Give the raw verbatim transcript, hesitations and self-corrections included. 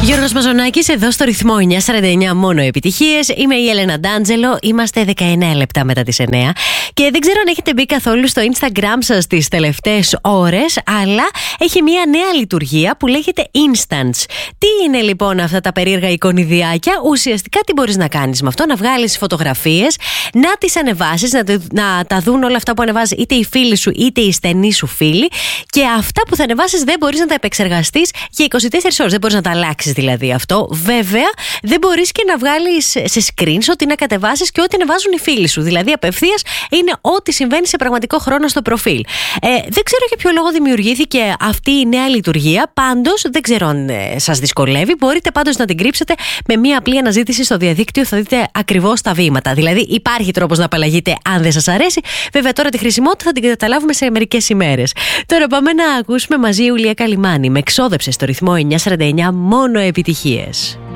Γιώργος Μαζονάκης εδώ στο ρυθμό εννιά σαράντα εννιά, μόνο επιτυχίες. Είμαι η Έλενα Ντάντζελο, είμαστε δεκαεννέα λεπτά μετά τις εννέα. Και δεν ξέρω αν έχετε μπει καθόλου στο Instagram σας τις τελευταίες ώρες, αλλά έχει μια νέα λειτουργία που λέγεται Instants. Τι είναι λοιπόν αυτά τα περίεργα εικονιδιάκια? Ουσιαστικά τι μπορείς να κάνεις με αυτό? Να βγάλεις φωτογραφίες, να τις ανεβάσεις, να, να τα δουν όλα αυτά που ανεβάζει είτε οι φίλοι σου είτε οι στενοί σου φίλοι, και αυτά που θα ανεβάσεις δεν μπορείς να τα επεξεργαστείς για είκοσι τέσσερις ώρες, δεν μπορείς να τα αλλάξεις δηλαδή αυτό. Βέβαια, δεν μπορείς και να βγάλεις σε screenshot ή να κατεβάσεις και ό,τι ανεβάζουν οι φίλοι σου. Δηλαδή, απευθείας είναι ό,τι συμβαίνει σε πραγματικό χρόνο στο προφίλ. Ε, δεν ξέρω για ποιο λόγο δημιουργήθηκε αυτή η νέα λειτουργία. Πάντως, δεν ξέρω αν ε, σας δυσκολεύει. Μπορείτε πάντως να την κρύψετε με μία απλή αναζήτηση στο διαδίκτυο. Θα δείτε ακριβώς τα βήματα. Δηλαδή, υπάρχει τρόπος να απαλλαγείτε αν δεν σας αρέσει. Βέβαια, τώρα τη χρησιμότητα θα την καταλάβουμε σε μερικές ημέρες. Τώρα πάμε να ακούσουμε μαζί Ιουλία Καλυμάνη. Με εξόδεψε στο ρυθμό εννιά σαράντα εννιά, μόνο επιτυχίες.